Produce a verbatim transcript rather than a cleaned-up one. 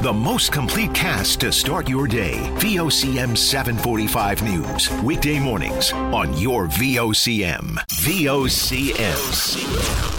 The most complete cast to start your day. V O C M seven forty-five News. Weekday mornings on your V O C M. V O C M.